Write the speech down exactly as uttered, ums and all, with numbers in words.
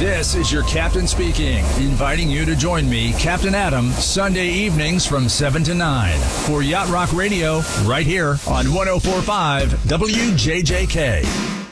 This is your captain speaking, inviting you to join me, Captain Adam, Sunday evenings from seven to nine for Yacht Rock Radio, right here on one oh four point five W J J K.